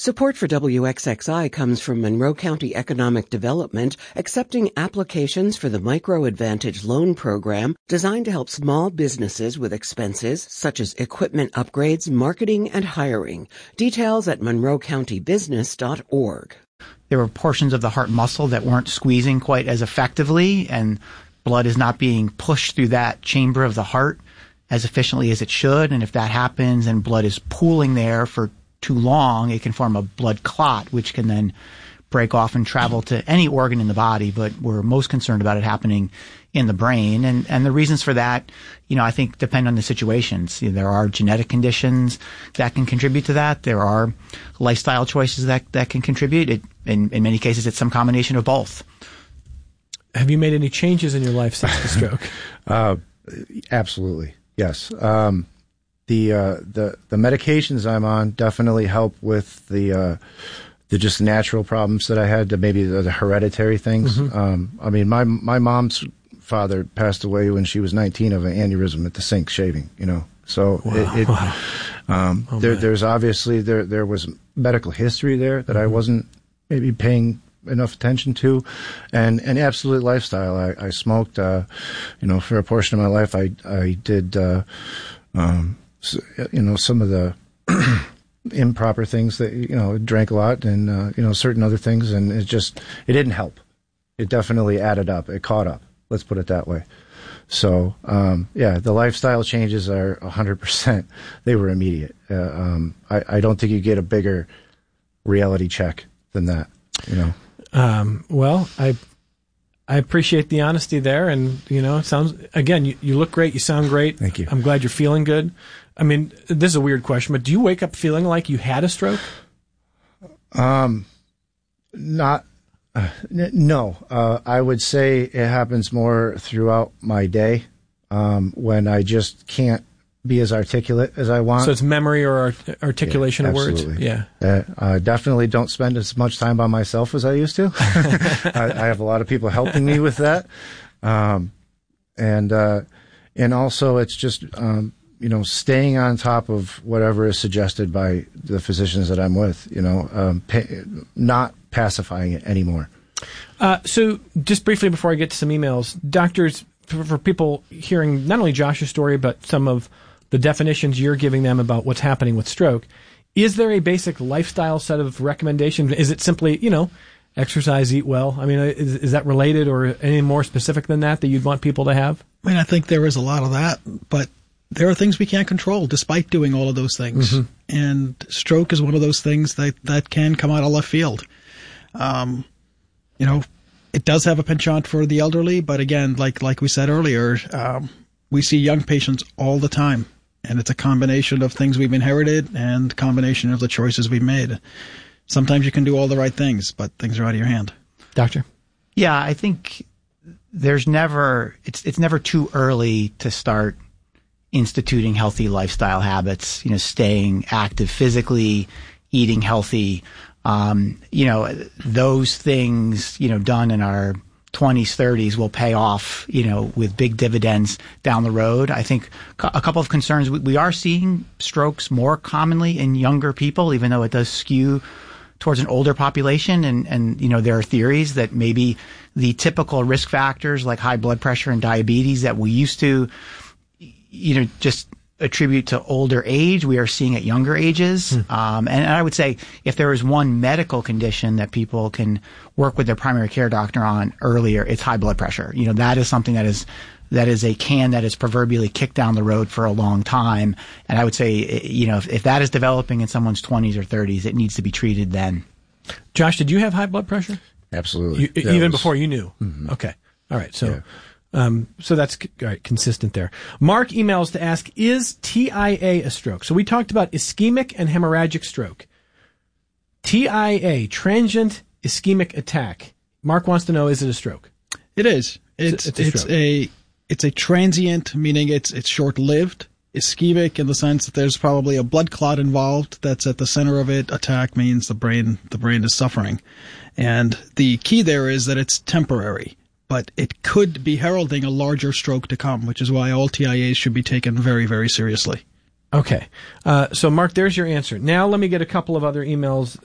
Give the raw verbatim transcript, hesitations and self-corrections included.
Support for W X X I comes from Monroe County Economic Development, accepting applications for the Micro Advantage Loan Program designed to help small businesses with expenses such as equipment upgrades, marketing, and hiring. Details at monroe county business dot org. There were portions of the heart muscle that weren't squeezing quite as effectively, and blood is not being pushed through that chamber of the heart as efficiently as it should. And if that happens and blood is pooling there for too long, it can form a blood clot, which can then break off and travel to any organ in the body. But we're most concerned about it happening in the brain. And, and the reasons for that, you know, I think depend on the situations. You know, there are genetic conditions that can contribute to that. There are lifestyle choices that, that can contribute. It, in, in many cases, it's some combination of both. Have you made any changes in your life since the stroke? uh, absolutely. Yes. Um, The, uh, the, the medications I'm on definitely help with the, uh, the just natural problems that I had, the, maybe the, the hereditary things. Mm-hmm. Um, I mean, my, my mom's father passed away when she was nineteen of an aneurysm at the sink shaving, you know. So wow. it, it wow. um, oh, there, there's obviously, there, there was medical history there that mm-hmm. I wasn't maybe paying enough attention to, and, and absolute lifestyle. I, I smoked, uh, you know, for a portion of my life, I, I did, uh, um, you know, some of the improper things that, you know, drank a lot and, uh, you know, certain other things. And it just, it didn't help. It definitely added up. It caught up. Let's put it that way. So, um, yeah, the lifestyle changes are a hundred percent. They were immediate. Uh, um, I, I don't think you get a bigger reality check than that, you know? Um, well, I, I appreciate the honesty there. And, you know, it sounds, again, you, you look great. You sound great. Thank you. I'm glad you're feeling good. I mean, this is a weird question, but do you wake up feeling like you had a stroke? Um, not, uh, n- no. Uh, I would say it happens more throughout my day, um, when I just can't be as articulate as I want. So it's memory or art- articulation yeah, of words? absolutely. Yeah. Uh, I definitely don't spend as much time by myself as I used to. I, I have a lot of people helping me with that. Um, and, uh, and also it's just, um, you know, staying on top of whatever is suggested by the physicians that I'm with, you know, um, pa- not pacifying it anymore. Uh, so just briefly before I get to some emails, doctors, for, for people hearing not only Josh's story, but some of the definitions you're giving them about what's happening with stroke, is there a basic lifestyle set of recommendations? Is it simply, you know, exercise, eat well? I mean, is, is that related or any more specific than that that you'd want people to have? I mean, I think there is a lot of that, but there are things we can't control despite doing all of those things. Mm-hmm. And stroke is one of those things that, that can come out of left field. Um, you know, it does have a penchant for the elderly, but again, like, like we said earlier, um, we see young patients all the time. And it's a combination of things we've inherited and combination of the choices we've made. Sometimes you can do all the right things, but things are out of your hand. Doctor? Yeah, I think there's never, it's, it's never too early to start instituting healthy lifestyle habits, you know, staying active physically, eating healthy. Um, you know, those things, you know, done in our twenties, thirties will pay off, you know, with big dividends down the road. I think a couple of concerns. We are seeing strokes more commonly in younger people, even though it does skew towards an older population. And, and, you know, there are theories that maybe the typical risk factors like high blood pressure and diabetes that we used to, you know, just attribute to older age, we are seeing at younger ages. Mm. Um, and I would say if there is one medical condition that people can work with their primary care doctor on earlier, it's high blood pressure. You know, that is something that is, that is a can that is proverbially kicked down the road for a long time. And I would say, you know, if, if that is developing in someone's twenties or thirties, it needs to be treated then. Josh, did you have high blood pressure? Absolutely. You, even was, before you knew? Mm-hmm. Okay. All right. So, yeah. Um, so that's all right, consistent there. Mark emails to ask, is T I A a stroke? So we talked about ischemic and hemorrhagic stroke. T I A, transient ischemic attack. Mark wants to know, is it a stroke? It is. It's it's, a, it's a it's a transient, meaning it's it's short-lived. Ischemic in the sense that there's probably a blood clot involved that's at the center of it. Attack means the brain the brain is suffering. And the key there is that it's temporary. But it could be heralding a larger stroke to come, which is why all T I As should be taken very, very seriously. Okay. Uh, so, Mark, there's your answer. Now let me get a couple of other emails